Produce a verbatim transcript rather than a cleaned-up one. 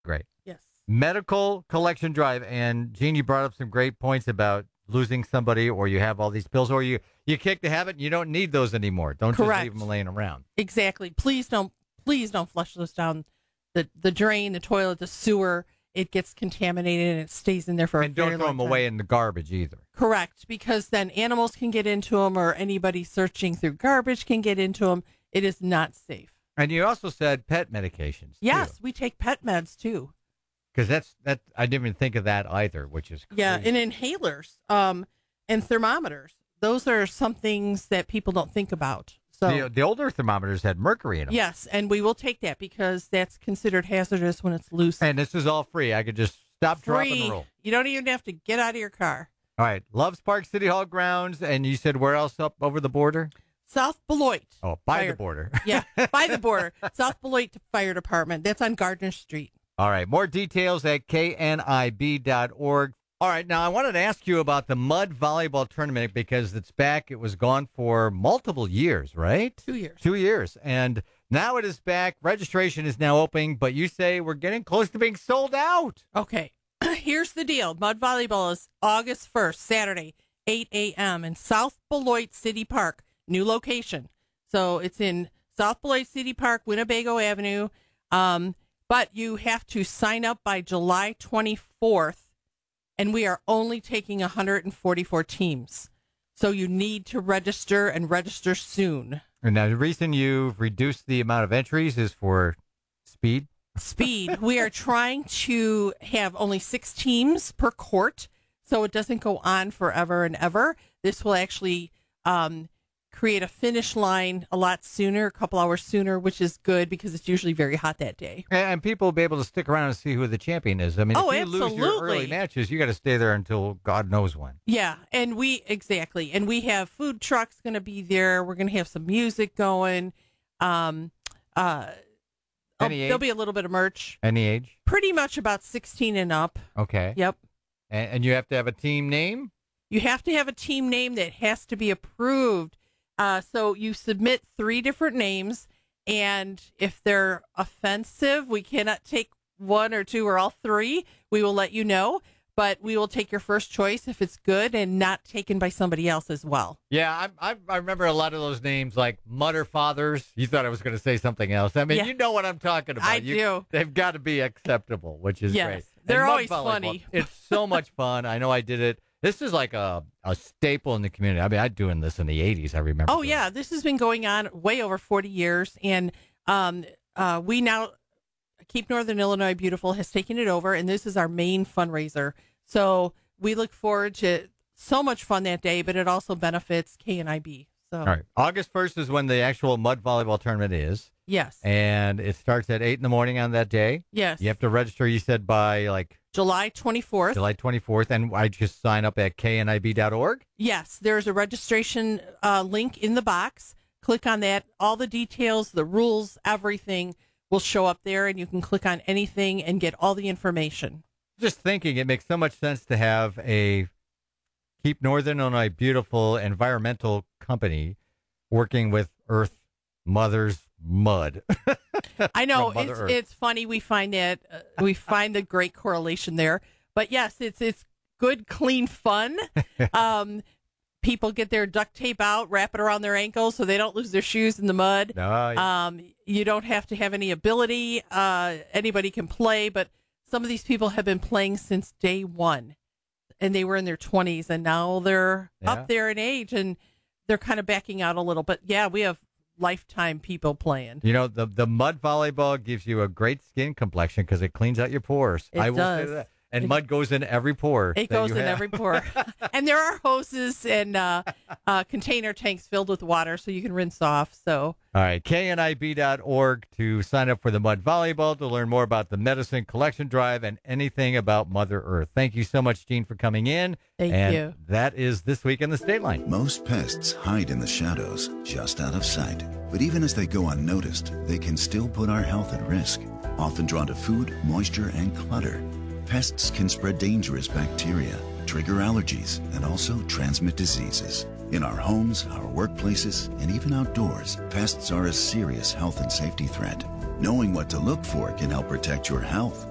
Great. Yes. Medical collection drive. And, Gene, you brought up some great points about losing somebody, or you have all these pills, or you, you kick the habit and you don't need those anymore. Don't Correct. just leave them laying around. Exactly. Please don't please don't flush those down the, the drain, the toilet, the sewer. It gets contaminated and it stays in there for and a very don't throw long them time. away in the garbage either. Correct, because then animals can get into them, or anybody searching through garbage can get into them. It is not safe. And you also said pet medications. Yes, we take pet meds too. Because that's that. I didn't even think of that either, which is crazy. Yeah, and inhalers, um, and thermometers. Those are some things that people don't think about. So the, the older thermometers had mercury in them. yes, and we will take that because that's considered hazardous when it's loose. And this is all free. I could just stop, drop, Free. and roll. You don't even have to get out of your car. All right. Loves Park City Hall grounds. And you said where else up over the border? South Beloit. Oh, by Fire- the border. Yeah, by the border. South Beloit Fire Department. That's on Gardner Street. All right. More details at K N I B dot org. All right. Now, I wanted to ask you about the mud volleyball tournament because it's back. It was gone for multiple years, right? Two years. Two years. And now it is back. Registration is now open, but you say we're getting close to being sold out. Okay. Here's the deal. Mud volleyball is August first, Saturday, eight a.m. in South Beloit City Park. New location. So it's in South Beloit City Park, Winnebago Avenue. Um, but you have to sign up by July twenty-fourth. And we are only taking one hundred forty-four teams. So you need to register and register soon. And now the reason you've reduced the amount of entries is for speed? Speed. We are trying to have only six teams per court, so it doesn't go on forever and ever. This will actually um, create a finish line a lot sooner, a couple hours sooner, which is good because it's usually very hot that day. And people will be able to stick around and see who the champion is. I mean, Oh, if you lose your absolutely. early matches, you got to stay there until God knows when. Yeah, and we exactly, and we have food trucks going to be there. We're going to have some music going. Um, uh, oh, Any there'll age? be a little bit of merch. Any age? Pretty much about sixteen and up. Okay. Yep. And, and you have to have a team name? You have to have a team name that has to be approved. Uh, so you submit three different names, and if they're offensive, we cannot take one or two or all three. We will let you know, but we will take your first choice if it's good and not taken by somebody else as well. Yeah, I, I, I remember a lot of those names like Mutter Fathers. You thought I was going to say something else. I mean, Yeah. you know what I'm talking about. I You- do. They've got to be acceptable, which is Yes. great. They're And mud always volleyball, funny. It's so much fun. I know I did it. This is like a, a staple in the community. I mean, I was doing this in the eighties, I remember. Oh, doing yeah. This has been going on way over forty years. And um, uh, we now, Keep Northern Illinois Beautiful has taken it over, and this is our main fundraiser. So we look forward to so much fun that day, but it also benefits K N I B. So, All right. August first is when the actual mud volleyball tournament is. yes. And it starts at eight in the morning on that day. Yes. You have to register, you said, by like July twenty-fourth. July twenty-fourth. And I just sign up at K N I B dot org. Yes. There's a registration uh, link in the box. Click on that. All the details, the rules, everything will show up there, and you can click on anything and get all the information. Just thinking, it makes so much sense to have a Keep Northern Illinois Beautiful environmental company working with Earth Mother's mud. I know From Mother it's Earth. it's funny. We find that uh, we find the great correlation there. But yes, it's it's good, clean fun. Um, people get their duct tape out, wrap it around their ankles so they don't lose their shoes in the mud. No, Um, you don't have to have any ability. Uh, anybody can play, but some of these people have been playing since day one, and they were in their twenties, and now they're Yeah. up there in age, and they're kind of backing out a little. But yeah, we have lifetime people playing. you know, the, the mud volleyball gives you a great skin complexion because it cleans out your pores. It I will does. say that. And It- mud goes in every pore. It that goes you in have. every pore. And there are hoses and uh, uh, container tanks filled with water so you can rinse off. So, All right, K N I B dot org to sign up for the mud volleyball, to learn more about the medicine collection drive and anything about Mother Earth. Thank you so much, Jean, for coming in. Thank and you. That is This Week in the State Line. Most pests hide in the shadows, just out of sight. But even as they go unnoticed, they can still put our health at risk. Often drawn to food, moisture, and clutter, pests can spread dangerous bacteria, trigger allergies, and also transmit diseases. In our homes, our workplaces, and even outdoors, pests are a serious health and safety threat. Knowing what to look for can help protect your health